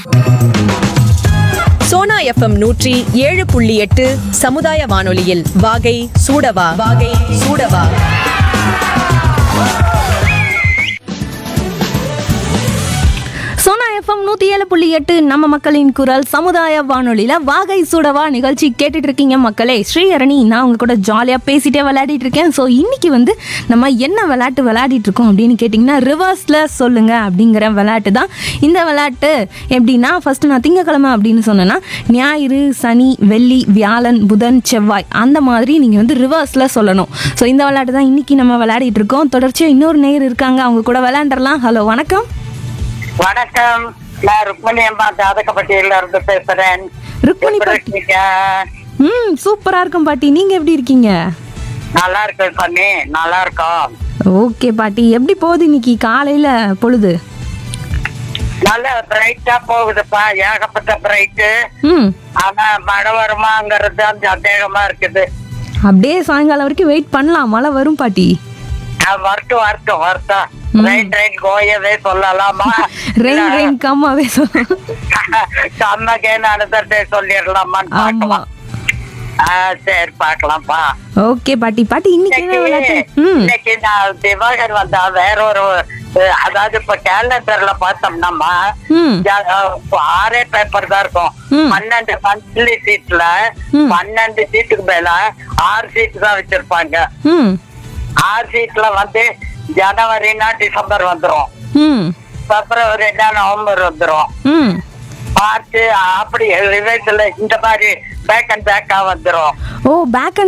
Sona FM 107.8 சமுதாய வானொலியில் வாகை சூடவா வாகை சூடவா. சோனா எஃப்எம் 107.8 நம்ம மக்களின் குரல் சமுதாய வானொலியில வாகை சூடவா நிகழ்ச்சி கேட்டுட்டு இருக்கீங்க மக்களே. ஸ்ரீஹரணி நான் உங்க கூட ஜாலியாக பேசிட்டே விளையாடிட்டு இருக்கேன். ஸோ இன்னைக்கு வந்து நம்ம என்ன விளையாட்டு விளையாடிட்டு இருக்கோம் அப்படின்னு கேட்டிங்கன்னா ரிவர்ஸில் சொல்லுங்க அப்படிங்கிற விளையாட்டு தான். இந்த விளையாட்டு எப்படின்னா ஃபர்ஸ்ட் நான் திங்கக்கிழமை அப்படின்னு சொன்னேன்னா ஞாயிறு, சனி, வெள்ளி, வியாழன், புதன், செவ்வாய் அந்த மாதிரி நீங்கள் வந்து ரிவர்ஸில் சொல்லணும். ஸோ இந்த விளையாட்டு தான் இன்னைக்கு நம்ம விளையாடிட்டு இருக்கோம். தொடர்ச்சியாக இன்னொரு நேயர் இருக்காங்க, அவங்க கூட விளையாண்டுறலாம். ஹலோ, வணக்கம். வணக்கம், நான் ருக்மணி அம்மா ஜாதகப்பட்டியில இருந்து பேசுறேன். ருக்மணி பாட்டி. சூப்பரா இருக்கும் பாட்டி, நீங்க எப்படி இருக்கீங்க? நல்லா இருக்கு பண்ணி, நல்லா இருக்கோம். ஓகே பாட்டி, எப்படி போகுது இன்னைக்கு காலையில பொழுது? நல்ல பிரைட்டா போகுதுப்பா, ஏகப்பட்ட பிரைட்டு. ஆனா மழை வருமாங்கிறது தான் சந்தேகமா இருக்குது. அப்படியே சாயங்காலம் வரைக்கும் வெயிட் பண்ணலாம், மழை வரும் பாட்டி. வரட்டும். ரெயின் கோயவே சொல்லலாமா? ரெயின் கம்மாவே சொல்லலாம். கம்மகேன்னு அனுசரிட்டே சொல்லிடலாமான்னு பார்க்கலாம். சரி, பார்க்கலாம்ப்பா. ஓகே பாட்டி. பாட்டி இன்னைக்கு நான் திவாகர் வந்தா வேற ஒரு, அதாவது இப்ப கேலண்டர்ல பார்த்தோம்னா 6 பேப்பர் தான் இருக்கும். 12 மந்த்லி சீட்ல 12 சீட்டுக்கு மேல 6 சீட் தான் வச்சிருப்பாங்க. 6 சீட்ல வந்து ஜனவரினா டிசம்பர் வந்துரும், பிப்ரவரினா நவம்பர் வந்துரும், மார்ச் அப்படி ரிவைஸ்ல இந்த மாதிரி பேக் அண்ட் பேக்கா வந்துரும். ஓ, பேக்